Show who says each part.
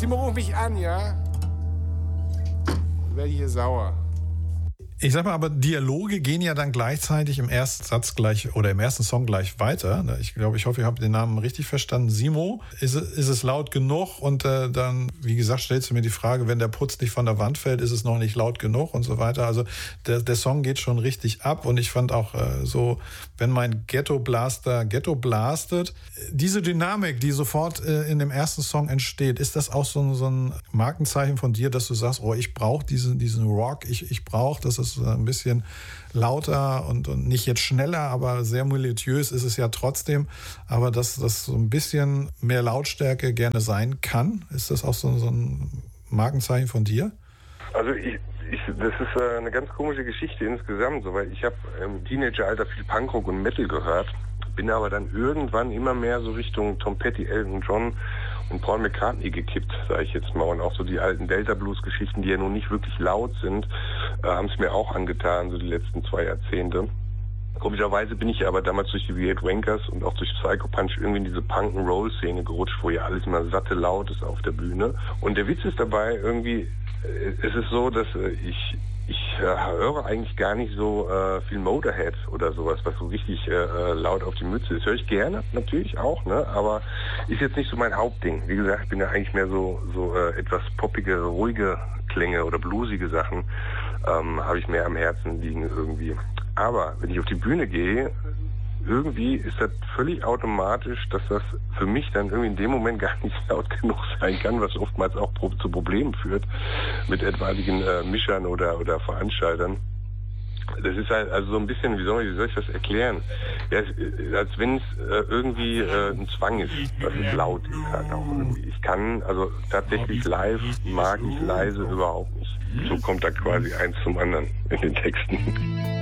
Speaker 1: Simon, ruf mich an, ja? Ich werde hier sauer.
Speaker 2: Ich sag mal, aber Dialoge gehen ja dann gleichzeitig im ersten Satz gleich oder im ersten Song gleich weiter. Ich hoffe, ihr habt den Namen richtig verstanden. Simo, ist es laut genug? Und dann, wie gesagt, stellst du mir die Frage, wenn der Putz nicht von der Wand fällt, ist es noch nicht laut genug und so weiter. Also der Song geht schon richtig ab und ich fand auch so, wenn mein Ghetto Blaster Ghetto blastet, diese Dynamik, die sofort in dem ersten Song entsteht, ist das auch so ein Markenzeichen von dir, dass du sagst, oh, ich brauche diesen Rock, ich brauche, dass es ein bisschen lauter und nicht jetzt schneller, aber sehr melodiös ist es ja trotzdem. Aber dass das so ein bisschen mehr Lautstärke gerne sein kann, ist das auch so ein Markenzeichen von dir?
Speaker 3: Also das ist eine ganz komische Geschichte insgesamt, so, weil ich habe im Teenageralter viel Punkrock und Metal gehört, bin aber dann irgendwann immer mehr so Richtung Tom Petty, Elton John und Paul McCartney gekippt, sage ich jetzt mal. Und auch so die alten Delta-Blues-Geschichten, die ja nun nicht wirklich laut sind, haben es mir auch angetan, so die letzten 2 Jahrzehnte. Komischerweise bin ich aber damals durch die V8 Wankers und auch durch Psycho Punch irgendwie in diese Punk-and-Roll-Szene gerutscht, wo ja alles immer satte laut ist auf der Bühne. Und der Witz ist dabei, irgendwie, es ist so, dass ich höre eigentlich gar nicht so viel Motorhead oder sowas, was so richtig laut auf die Mütze ist. Höre ich gerne, natürlich auch, ne? Aber ist jetzt nicht so mein Hauptding. Wie gesagt, ich bin ja eigentlich mehr so etwas poppige, ruhige Klänge oder bluesige Sachen habe ich mehr am Herzen liegen irgendwie. Aber wenn ich auf die Bühne gehe, irgendwie ist das völlig automatisch, dass das für mich dann irgendwie in dem Moment gar nicht laut genug sein kann, was oftmals auch zu Problemen führt mit etwaigen Mischern oder Veranstaltern. Das ist halt also so ein bisschen, wie soll ich das erklären? Ja, als wenn es irgendwie ein Zwang ist, dass es laut ist halt auch irgendwie. Ich kann, also tatsächlich live mag ich leise überhaupt nicht. So kommt da quasi eins zum anderen in den Texten.